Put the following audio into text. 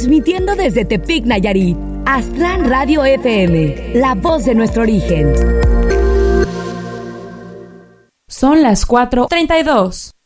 Transmitiendo desde Tepic, Nayarit. Astran Radio FM, la voz de nuestro origen. Son las 4:32.